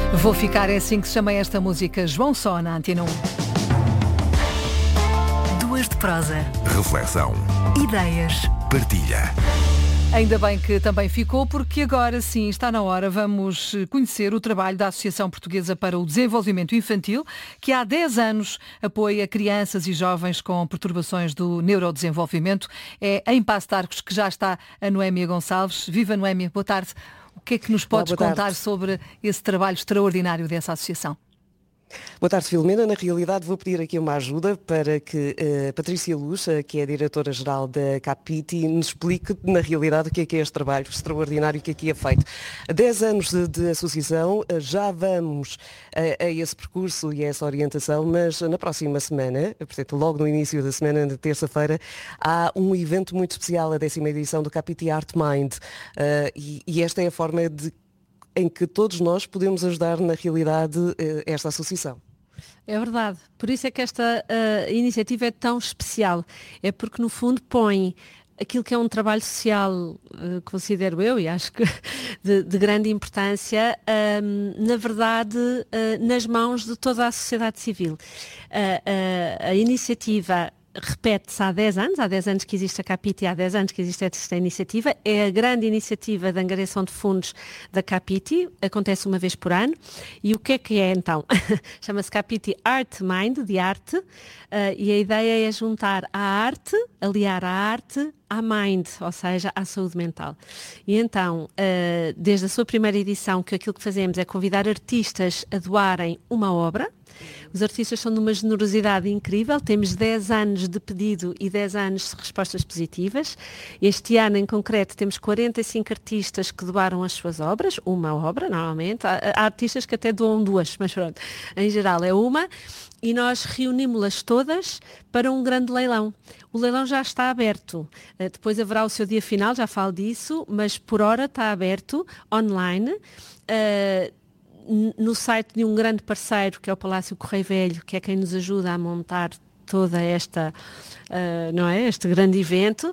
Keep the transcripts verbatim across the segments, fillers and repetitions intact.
Vou ficar, é assim que se chama esta música. João Só, na Antena um. Duas de prosa. Reflexão. Ideias. Partilha. Ainda bem que também ficou, porque agora sim está na hora. Vamos conhecer o trabalho da Associação Portuguesa para o Desenvolvimento Infantil, que há dez anos apoia crianças e jovens com perturbações do neurodesenvolvimento. É em Paço de Arcos que já está a Noémia Gonçalves. Viva Noémia, boa tarde. O que é que nos podes Olá, contar sobre esse trabalho extraordinário dessa associação? Boa tarde, Filomena. Na realidade, vou pedir aqui uma ajuda para que a uh, Patrícia Luz, uh, que é a diretora-geral da Capiti, nos explique, na realidade, o que é que é este trabalho extraordinário que aqui é feito. dez anos de, de associação, uh, já vamos uh, a esse percurso e a essa orientação, mas na próxima semana, portanto, logo no início da semana, de terça-feira, há um evento muito especial, a décima edição do Capiti Art Mind, uh, e, e esta é a forma de em que todos nós podemos ajudar, na realidade, esta associação. É verdade. Por isso é que esta uh, iniciativa é tão especial. É porque, no fundo, põe aquilo que é um trabalho social, uh, considero eu, e acho que de, de grande importância, um, na verdade, uh, nas mãos de toda a sociedade civil. Uh, uh, a iniciativa repete-se há dez anos, há dez anos que existe a Capiti, há dez anos que existe esta iniciativa, é a grande iniciativa de angariação de fundos da Capiti, acontece uma vez por ano, e o que é que é então? Chama-se Capiti Art Mind, de arte, uh, e a ideia é juntar a arte, aliar a arte à mind, ou seja, à saúde mental. E então, uh, desde a sua primeira edição, que aquilo que fazemos é convidar artistas a doarem uma obra. Os artistas são de uma generosidade incrível, temos dez anos de pedido e dez anos de respostas positivas. Este ano, em concreto, temos quarenta e cinco artistas que doaram as suas obras, uma obra, normalmente. Há, há artistas que até doam duas, mas pronto, em geral é uma. E nós reunimos-las todas para um grande leilão. O leilão já está aberto. Uh, depois haverá o seu dia final, já falo disso, mas por hora está aberto, online. Uh, no site de um grande parceiro, que é o Palácio Correio Velho, que é quem nos ajuda a montar toda esta, uh, não é, este grande evento, uh,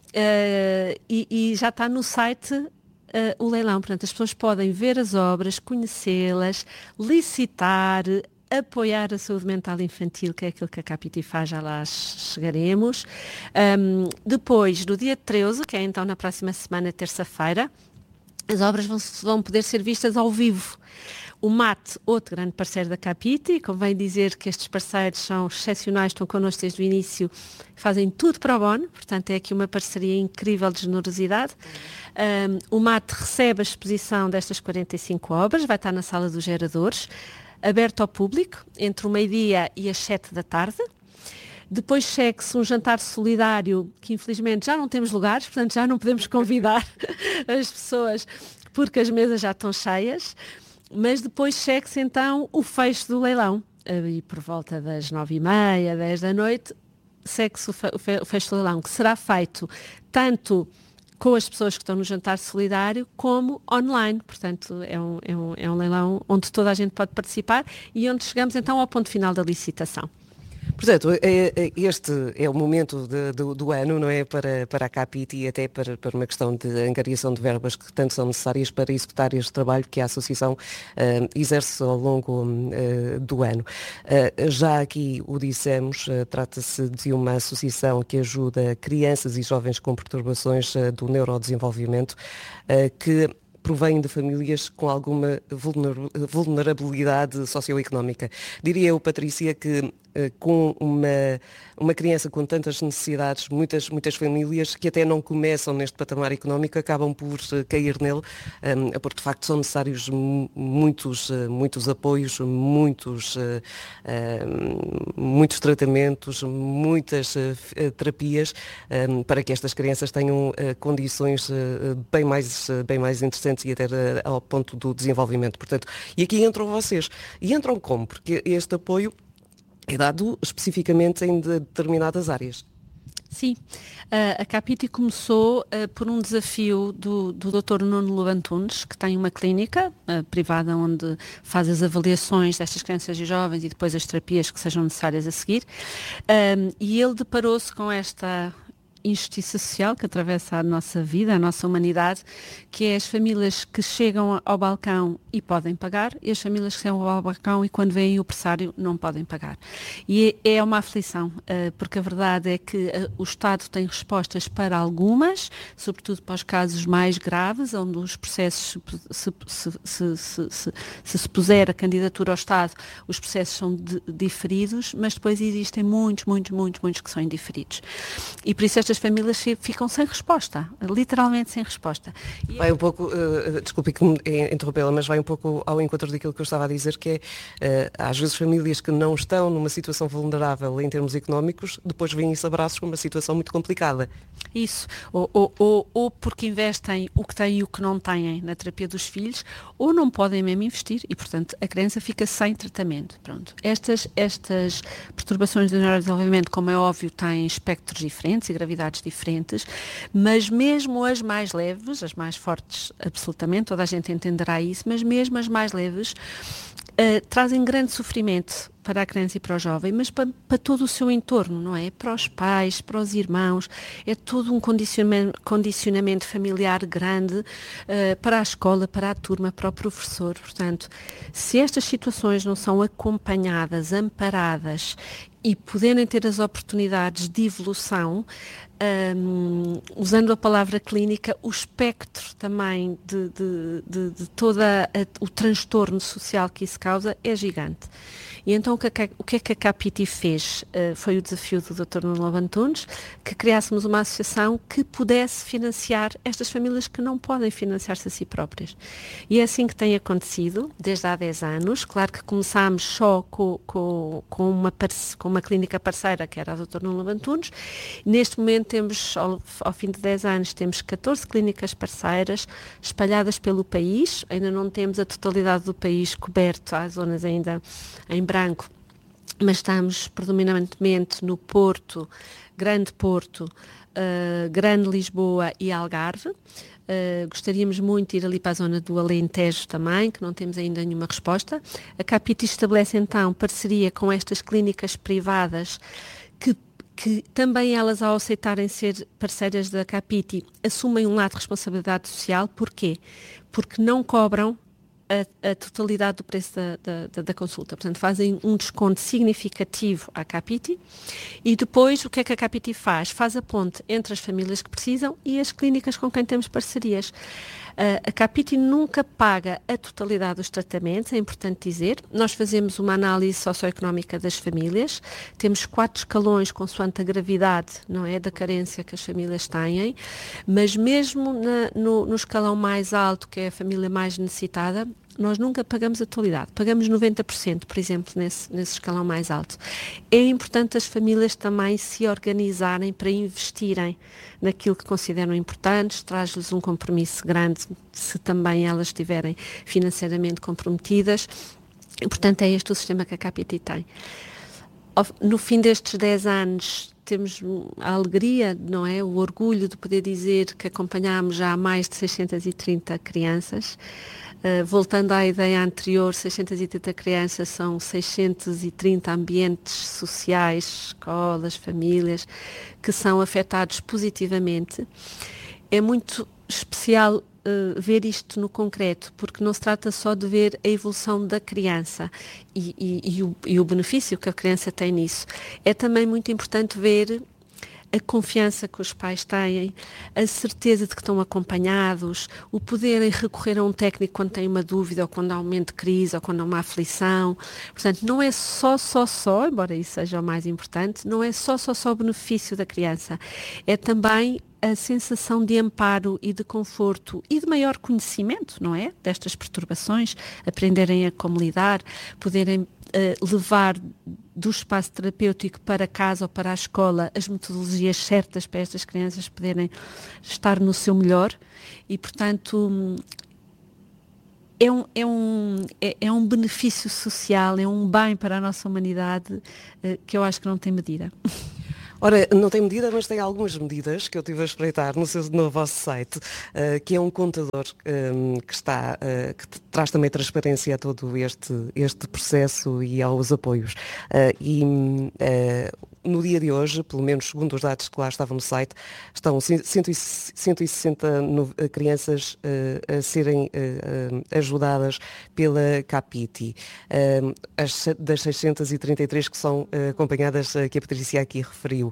e, e já está no site uh, o leilão. Portanto, as pessoas podem ver as obras, conhecê-las, licitar, apoiar a saúde mental infantil, que é aquilo que a Capiti faz, já lá chegaremos. Um, depois, do dia treze, que é então na próxima semana, terça-feira, as obras vão, vão poder ser vistas ao vivo. O M A T, outro grande parceiro da Capiti, convém dizer que estes parceiros são excepcionais, estão connosco desde o início, fazem tudo para o bono, portanto é aqui uma parceria incrível de generosidade. Um, o M A T recebe a exposição destas quarenta e cinco obras, vai estar na Sala dos Geradores, aberto ao público, entre o meio-dia e as sete da tarde. Depois segue-se um jantar solidário, que infelizmente já não temos lugares, portanto já não podemos convidar as pessoas, porque as mesas já estão cheias. Mas depois segue-se então o fecho do leilão, e por volta das nove e meia, dez da noite, segue-se o, fe- o, fe- o fecho do leilão, que será feito tanto com as pessoas que estão no jantar solidário, como online. Portanto, é um, é um, é um leilão onde toda a gente pode participar e onde chegamos então ao ponto final da licitação. Portanto, este é o momento de, do, do ano, não é, para, para a Capiti e até para, para uma questão de angariação de verbas que tanto são necessárias para executar este trabalho que a Associação uh, exerce ao longo uh, do ano. Uh, já aqui o dissemos, uh, trata-se de uma associação que ajuda crianças e jovens com perturbações uh, do neurodesenvolvimento, uh, que provém de famílias com alguma vulnerabilidade socioeconómica. Diria eu, Patrícia, que com uma, uma criança com tantas necessidades, muitas, muitas famílias que até não começam neste patamar económico acabam por cair nele, um, porque de facto são necessários muitos, muitos apoios, muitos, uh, uh, muitos tratamentos, muitas uh, terapias um, para que estas crianças tenham uh, condições uh, bem, mais, uh, bem mais interessantes e até uh, ao ponto do desenvolvimento. Portanto, e aqui entram vocês. E entram como? Porque este apoio é dado especificamente em determinadas áreas. Sim, uh, a Capiti começou uh, por um desafio do, do doutor Nuno Lobantunes, que tem uma clínica uh, privada onde faz as avaliações destas crianças e jovens e depois as terapias que sejam necessárias a seguir, um, e ele deparou-se com esta injustiça social que atravessa a nossa vida, a nossa humanidade, que é as famílias que chegam ao balcão e podem pagar, e as famílias que chegam ao balcão e quando vêm o pressário não podem pagar. E é uma aflição, porque a verdade é que o Estado tem respostas para algumas, sobretudo para os casos mais graves, onde os processos, se se, se, se, se, se, se puser a candidatura ao Estado, os processos são de, diferidos, mas depois existem muitos, muitos, muitos, muitos que são indiferidos. E por isso estas famílias ficam sem resposta, literalmente sem resposta. E vai um pouco, uh, desculpe que me interrompê-la, mas vai um pouco ao encontro daquilo que eu estava a dizer, que é, uh, às vezes famílias que não estão numa situação vulnerável em termos económicos, depois vêm-se abraços com uma situação muito complicada. Isso, ou, ou, ou, ou porque investem o que têm e o que não têm na terapia dos filhos, ou não podem mesmo investir e, portanto, a criança fica sem tratamento. Pronto. Estas, estas perturbações do neurodesenvolvimento, como é óbvio, têm espectros diferentes e gravidades diferentes, mas mesmo as mais leves, as mais fortes, absolutamente, toda a gente entenderá isso, mas mesmo as mais leves, Uh, trazem grande sofrimento para a criança e para o jovem, mas para, para todo o seu entorno, não é? Para os pais, para os irmãos, é todo um condicionamento, condicionamento familiar grande, uh, para a escola, para a turma, para o professor. Portanto, se estas situações não são acompanhadas, amparadas e poderem ter as oportunidades de evolução, Um, usando a palavra clínica, o espectro também de, de, de, de todo o transtorno social que isso causa é gigante. E então o que, a, o que é que a Capiti fez? Uh, foi o desafio do doutor Nuno Lobo Antunes, que criássemos uma associação que pudesse financiar estas famílias que não podem financiar-se a si próprias. E é assim que tem acontecido, desde há dez anos. Claro que começámos só com, com, com, uma, com uma clínica parceira, que era a doutor Nuno Lobo Antunes. Neste momento temos, ao, ao fim de dez anos, temos catorze clínicas parceiras espalhadas pelo país. Ainda não temos a totalidade do país coberto, há zonas ainda em branco, mas estamos predominantemente no Porto, Grande Porto, uh, Grande Lisboa e Algarve. Uh, gostaríamos muito de ir ali para a zona do Alentejo também, que não temos ainda nenhuma resposta. A Capiti estabelece então parceria com estas clínicas privadas que que também elas, ao aceitarem ser parceiras da Capiti, assumem um lado de responsabilidade social. Porquê? Porque não cobram a, a totalidade do preço da, da, da consulta. Portanto, fazem um desconto significativo à Capiti e depois o que é que a Capiti faz? Faz a ponte entre as famílias que precisam e as clínicas com quem temos parcerias. Uh, a Capiti nunca paga a totalidade dos tratamentos, é importante dizer. Nós fazemos uma análise socioeconómica das famílias, temos quatro escalões consoante a gravidade, não é, da carência que as famílias têm, mas mesmo na, no, no escalão mais alto, que é a família mais necessitada, nós nunca pagamos a totalidade, pagamos noventa por cento, por exemplo, nesse, nesse escalão mais alto. É importante as famílias também se organizarem para investirem naquilo que consideram importantes, traz-lhes um compromisso grande se também elas estiverem financeiramente comprometidas, e, portanto, é este o sistema que a Capiti tem. No fim destes dez anos, temos a alegria, não é, o orgulho de poder dizer que acompanhamos já mais de seiscentas e trinta crianças. Uh, voltando à ideia anterior, seiscentas e trinta crianças são seiscentos e trinta ambientes sociais, escolas, famílias, que são afetados positivamente. É muito especial uh, ver isto no concreto, porque não se trata só de ver a evolução da criança e, e, e, o, e o benefício que a criança tem nisso. É também muito importante ver a confiança que os pais têm, a certeza de que estão acompanhados, o poderem recorrer a um técnico quando têm uma dúvida, ou quando há um momento de crise, ou quando há uma aflição. Portanto, não é só, só, só, embora isso seja o mais importante, não é só, só, só o benefício da criança. É também a sensação de amparo e de conforto e de maior conhecimento, não é? Destas perturbações, aprenderem a como lidar, poderem uh, levar do espaço terapêutico para casa ou para a escola as metodologias certas para estas crianças poderem estar no seu melhor e, portanto, é um, é um, é, é um benefício social, é um bem para a nossa humanidade uh, que eu acho que não tem medida. Ora, não tem medida, mas tem algumas medidas que eu estive a espreitar no, seu, no vosso site, uh, que é um contador um, que, está, uh, que traz também transparência a todo este, este processo e aos apoios. Uh, e uh, no dia de hoje, pelo menos segundo os dados que lá estavam no site, estão cento e sessenta crianças uh, a serem uh, ajudadas pela Capiti, uh, as, das seiscentas e trinta e três que são uh, acompanhadas, uh, que a Patrícia aqui referiu.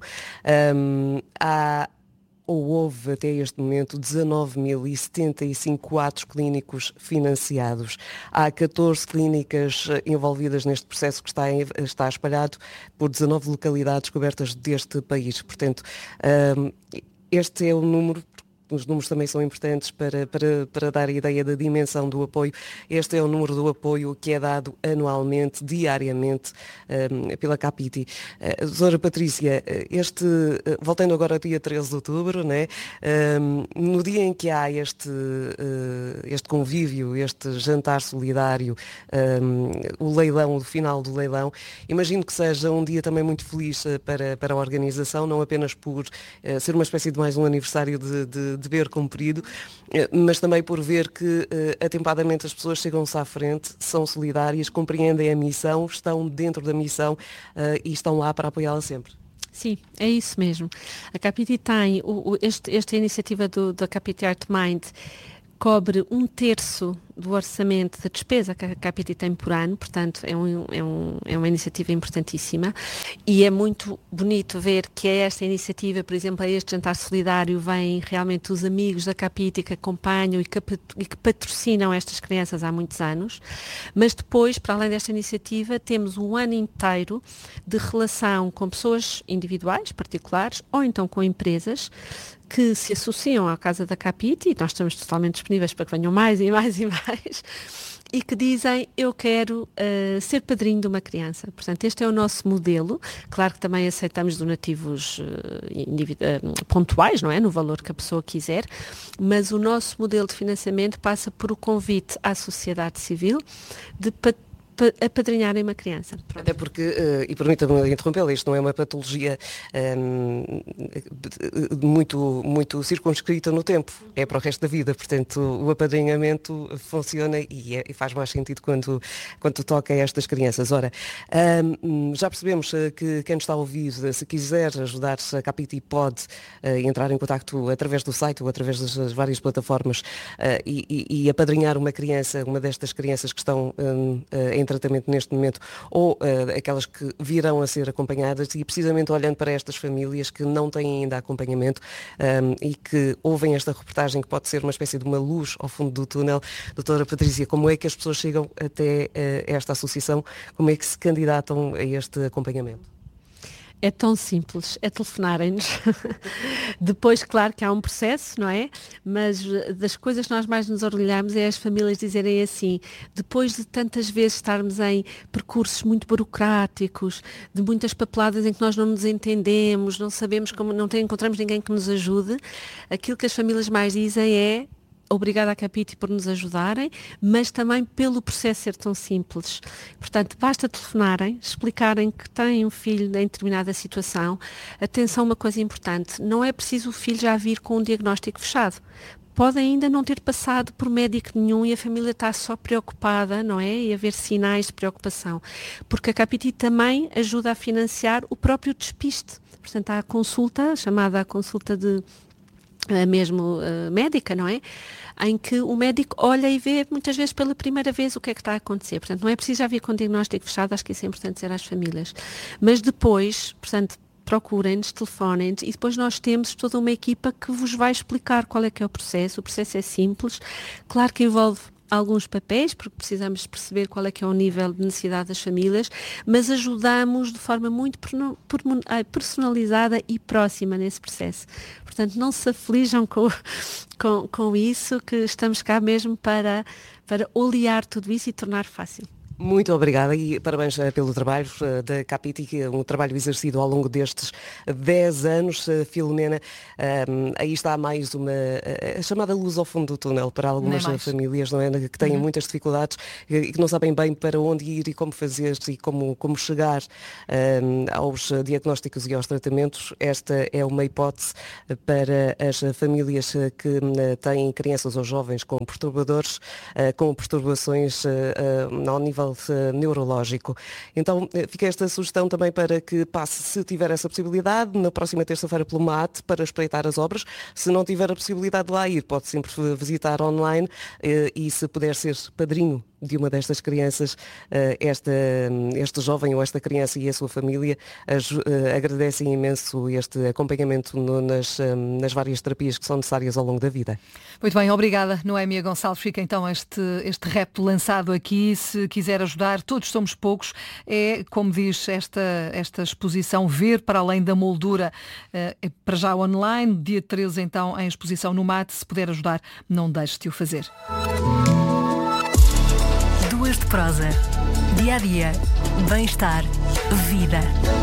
Um, há ou houve até este momento dezanove mil e setenta e cinco atos clínicos financiados. Há catorze clínicas envolvidas neste processo que está, em, está espalhado por dezanove localidades cobertas deste país. Portanto, um, este é o número. Os números também são importantes para, para, para dar a ideia da dimensão do apoio. Este é o número do apoio que é dado anualmente, diariamente, um, pela Capiti. Uh, doutora Patrícia, este, uh, voltando agora ao dia treze de outubro, né, um, no dia em que há este, uh, este convívio, este jantar solidário, um, o leilão, o final do leilão, imagino que seja um dia também muito feliz uh, para, para a organização, não apenas por uh, ser uma espécie de mais um aniversário de, de dever cumprido, mas também por ver que atempadamente as pessoas chegam-se à frente, são solidárias, compreendem a missão, estão dentro da missão e estão lá para apoiá-la sempre. Sim, é isso mesmo. A Capiti tem, o, o, este, esta iniciativa do, da Capiti Art Mind cobre um terço do orçamento da despesa que a Capiti tem por ano, portanto é, um, é, um, é uma iniciativa importantíssima e é muito bonito ver que a esta iniciativa, por exemplo, a este jantar solidário, vêm realmente os amigos da Capiti que acompanham e que, e que patrocinam estas crianças há muitos anos, mas depois, para além desta iniciativa, temos um ano inteiro de relação com pessoas individuais, particulares, ou então com empresas, que se associam à Casa da Capiti, e nós estamos totalmente disponíveis para que venham mais e mais e mais, e que dizem, eu quero uh, ser padrinho de uma criança. Portanto, este é o nosso modelo. Claro que também aceitamos donativos uh, uh, pontuais, não é? No valor que a pessoa quiser, mas o nosso modelo de financiamento passa por o convite à sociedade civil de apadrinharem uma criança. Pronto. Até porque, uh, e permita-me interrompê-la, isto não é uma patologia um, muito, muito circunscrita no tempo, é para o resto da vida, portanto o apadrinhamento funciona e, é, e faz mais sentido quando, quando toca a estas crianças. Ora, um, já percebemos que quem nos está a ouvir, se quiser ajudar a Capiti, pode uh, entrar em contacto através do site ou através das várias plataformas uh, e, e, e apadrinhar uma criança, uma destas crianças que estão um, uh, em tratamento neste momento, ou uh, aquelas que virão a ser acompanhadas, e precisamente olhando para estas famílias que não têm ainda acompanhamento um, e que ouvem esta reportagem que pode ser uma espécie de uma luz ao fundo do túnel. Doutora Patrícia, como é que as pessoas chegam até uh, esta associação? Como é que se candidatam a este acompanhamento? É tão simples, é telefonarem-nos. Depois, claro que há um processo, não é? Mas das coisas que nós mais nos orgulhamos é as famílias dizerem assim, depois de tantas vezes estarmos em percursos muito burocráticos, de muitas papeladas em que nós não nos entendemos, não sabemos como, não encontramos ninguém que nos ajude, aquilo que as famílias mais dizem é: obrigada à Capiti por nos ajudarem, mas também pelo processo ser tão simples. Portanto, basta telefonarem, explicarem que têm um filho em determinada situação. Atenção, uma coisa importante, não é preciso o filho já vir com um diagnóstico fechado. Pode ainda não ter passado por médico nenhum e a família está só preocupada, não é? E haver sinais de preocupação. Porque a Capiti também ajuda a financiar o próprio despiste. Portanto, há a consulta, chamada a consulta de mesmo uh, médica, não é? Em que o médico olha e vê muitas vezes pela primeira vez o que é que está a acontecer. Portanto, não é preciso já vir com diagnóstico fechado, acho que isso é importante dizer às famílias. Mas depois, portanto, procurem-nos, telefonem-nos e depois nós temos toda uma equipa que vos vai explicar qual é que é o processo. O processo é simples, claro que envolve alguns papéis, porque precisamos perceber qual é que é o nível de necessidade das famílias, mas ajudamos de forma muito personalizada e próxima nesse processo. Portanto, não se aflijam com, com, com isso, que estamos cá mesmo para, para olear tudo isso e tornar fácil. Muito obrigada e parabéns pelo trabalho da Capiti, que é um trabalho exercido ao longo destes dez anos. Filomena, um, aí está mais uma a chamada luz ao fundo do túnel para algumas não é famílias, não é? Que têm uhum. muitas dificuldades e que não sabem bem para onde ir e como fazer e como, como chegar um, aos diagnósticos e aos tratamentos. Esta é uma hipótese para as famílias que têm crianças ou jovens com perturbadores, com perturbações ao nível nível uh, neurológico. Então fica esta sugestão também para que passe, se tiver essa possibilidade, na próxima terça-feira pelo M A T para espreitar as obras. Se não tiver a possibilidade de lá ir, pode sempre visitar online uh, e se puder ser padrinho de uma destas crianças, esta, este jovem ou esta criança e a sua família agradecem imenso este acompanhamento no, nas, nas várias terapias que são necessárias ao longo da vida. Muito bem, obrigada Noémia Gonçalves. Fica então este, este repto lançado aqui. Se quiser ajudar, todos somos poucos. É, como diz esta, esta exposição, Ver para Além da Moldura, é para já online, dia treze então em exposição no M A T. Se puder ajudar, não deixe de o fazer. Duas de prosa. Dia a dia. Bem-estar. Vida.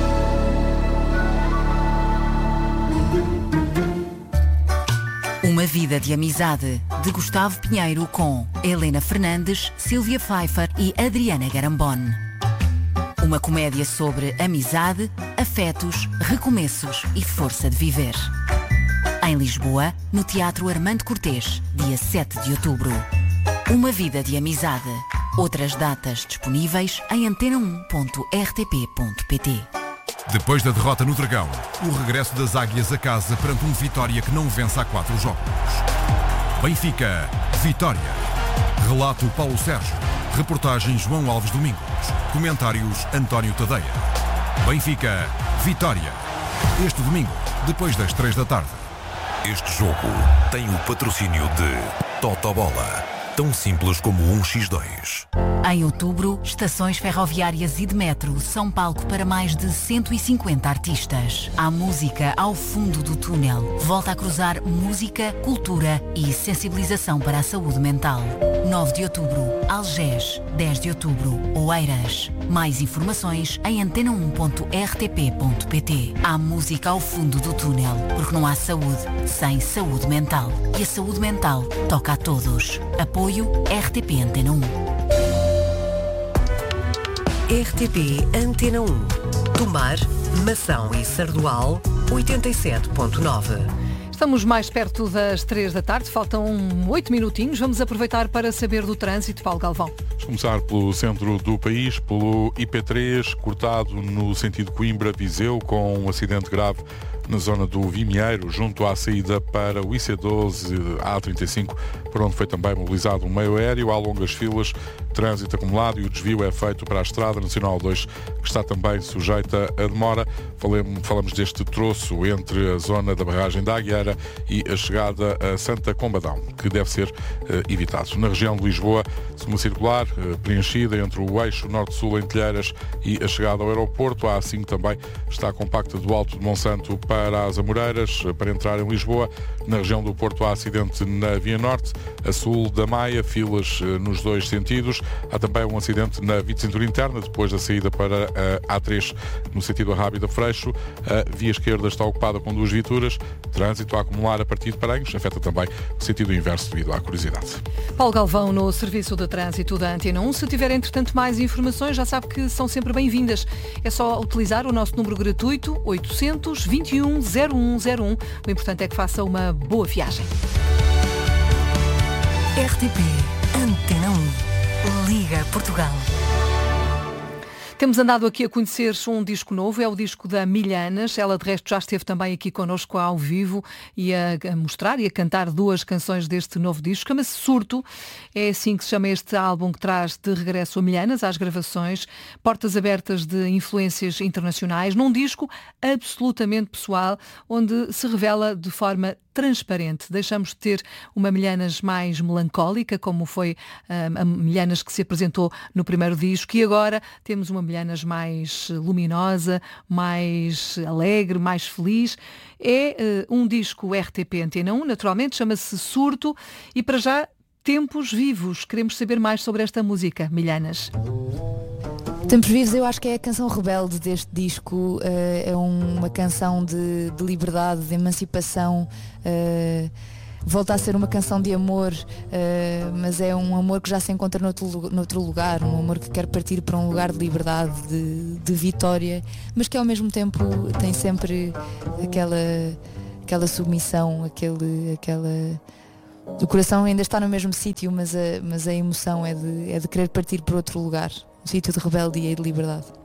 Uma vida de amizade, de Gustavo Pinheiro com Helena Fernandes, Sílvia Pfeiffer e Adriana Garambone. Uma comédia sobre amizade, afetos, recomeços e força de viver. Em Lisboa, no Teatro Armando Cortês, dia sete de outubro. Uma vida de amizade. Outras datas disponíveis em antena um ponto r t p ponto p t. Depois da derrota no Dragão, o regresso das Águias a casa perante um Vitória que não vence há quatro jogos. Benfica, Vitória. Relato Paulo Sérgio. Reportagem João Alves Domingos. Comentários António Tadeia. Benfica, Vitória. Este domingo, depois das três da tarde. Este jogo tem o patrocínio de Totobola. Tão simples como um por dois. Em outubro, estações ferroviárias e de metro são palco para mais de cento e cinquenta artistas. Há música ao fundo do túnel. Volta a cruzar música, cultura e sensibilização para a saúde mental. nove de outubro, Algés. dez de outubro, Oeiras. Mais informações em antena um ponto r t p ponto p t. Há música ao fundo do túnel, porque não há saúde sem saúde mental. E a saúde mental toca a todos. Apoio R T P Antena um. R T P Antena um. Tomar, Mação e Sardual, oitenta e sete ponto nove. Estamos mais perto das três da tarde, faltam oito minutinhos. Vamos aproveitar para saber do trânsito. Paulo Galvão. Vamos começar pelo centro do país, pelo I P três, cortado no sentido Coimbra-Viseu, com um acidente grave na zona do Vimieiro, junto à saída para o I C doze A trinta e cinco, por onde foi também mobilizado um meio aéreo. Há longas filas, trânsito acumulado e o desvio é feito para a Estrada Nacional dois, que está também sujeita a demora. Falamos deste troço entre a zona da barragem da Agueira e a chegada a Santa Combadão, que deve ser uh, evitado. Na região de Lisboa, uma circular uh, preenchida entre o eixo norte-sul em Telheiras e a chegada ao aeroporto. A A cinco também está compacta do Alto de Monsanto para as Amoreiras, uh, para entrar em Lisboa. Na região do Porto há acidente na Via Norte, a sul da Maia, filas uh, nos dois sentidos. Há também um acidente na Via de Cintura Interna, depois da saída para a A três, no sentido Arrábida Freixo. A via esquerda está ocupada com duas viaturas. Trânsito a acumular a partir de Paranhos, afeta também o sentido inverso devido à curiosidade. Paulo Galvão, no Serviço de Trânsito da Antena um. Se tiver, entretanto, mais informações, já sabe que são sempre bem-vindas. É só utilizar o nosso número gratuito, oitocentos, vinte e um, zero um zero um. O importante é que faça uma boa viagem. R T P Antena um. Liga Portugal. Temos andado aqui a conhecer um disco novo, é o disco da Milhanas. Ela, de resto, já esteve também aqui connosco ao vivo e a, a mostrar e a cantar duas canções deste novo disco. Chama-se Surto, é assim que se chama este álbum que traz de regresso a Milhanas às gravações, portas abertas de influências internacionais, num disco absolutamente pessoal, onde se revela de forma transparente. Deixamos de ter uma Milhanas mais melancólica, como foi uh, a Milhanas que se apresentou no primeiro disco, e agora temos uma Milhanas mais luminosa, mais alegre, mais feliz. É uh, um disco R T P Antena um, naturalmente, chama-se Surto, e para já, Tempos Vivos. Queremos saber mais sobre esta música, Milhanas. Tempos Vivos, eu acho que é a canção rebelde deste disco, uh, é um, uma canção de, de liberdade, de emancipação, uh, volta a ser uma canção de amor, uh, mas é um amor que já se encontra noutro, noutro lugar, um amor que quer partir para um lugar de liberdade, de, de vitória, mas que ao mesmo tempo tem sempre aquela, aquela submissão, aquele, aquela... O coração ainda está no mesmo sítio, mas a, mas a emoção é de, é de querer partir para outro lugar. um sítio de rebeldia e de liberdade.